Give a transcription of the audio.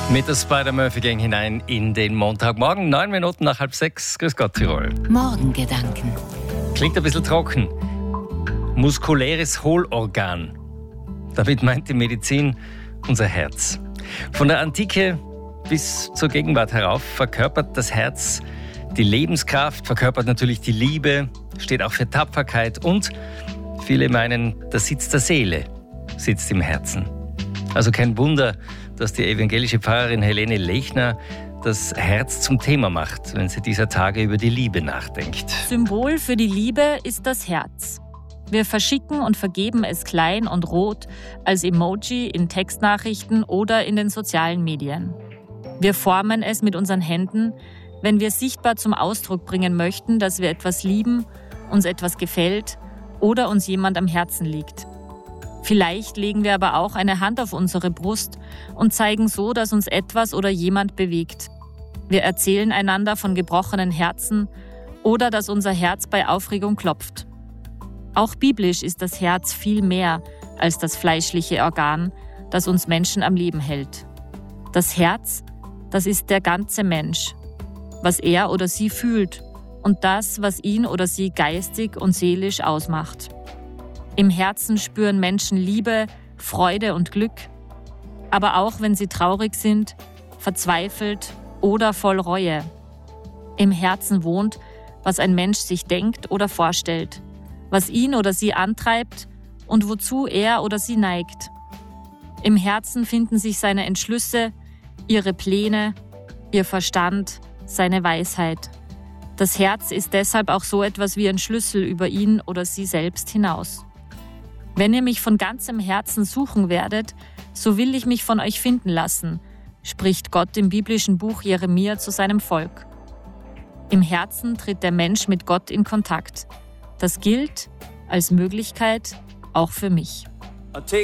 Mit der Spider-Murphy-Gang hinein in den Montagmorgen, 9 Minuten nach 5:30. Grüß Gott, Tirol. Morgengedanken. Klingt ein bisschen trocken. Muskuläres Hohlorgan. Damit meint die Medizin unser Herz. Von der Antike bis zur Gegenwart herauf verkörpert das Herz die Lebenskraft, verkörpert natürlich die Liebe, steht auch für Tapferkeit und viele meinen, der Sitz der Seele sitzt im Herzen. Also kein Wunder, dass die evangelische Pfarrerin Helene Lechner das Herz zum Thema macht, wenn sie dieser Tage über die Liebe nachdenkt. Symbol für die Liebe ist das Herz. Wir verschicken und vergeben es klein und rot als Emoji in Textnachrichten oder in den sozialen Medien. Wir formen es mit unseren Händen, wenn wir sichtbar zum Ausdruck bringen möchten, dass wir etwas lieben, uns etwas gefällt oder uns jemand am Herzen liegt. Vielleicht legen wir aber auch eine Hand auf unsere Brust und zeigen so, dass uns etwas oder jemand bewegt. Wir erzählen einander von gebrochenen Herzen oder dass unser Herz bei Aufregung klopft. Auch biblisch ist das Herz viel mehr als das fleischliche Organ, das uns Menschen am Leben hält. Das Herz, das ist der ganze Mensch, was er oder sie fühlt und das, was ihn oder sie geistig und seelisch ausmacht. Im Herzen spüren Menschen Liebe, Freude und Glück, aber auch wenn sie traurig sind, verzweifelt oder voll Reue. Im Herzen wohnt, was ein Mensch sich denkt oder vorstellt, was ihn oder sie antreibt und wozu er oder sie neigt. Im Herzen finden sich seine Entschlüsse, ihre Pläne, ihr Verstand, seine Weisheit. Das Herz ist deshalb auch so etwas wie ein Schlüssel über ihn oder sie selbst hinaus. Wenn ihr mich von ganzem Herzen suchen werdet, so will ich mich von euch finden lassen, spricht Gott im biblischen Buch Jeremia zu seinem Volk. Im Herzen tritt der Mensch mit Gott in Kontakt. Das gilt als Möglichkeit auch für mich.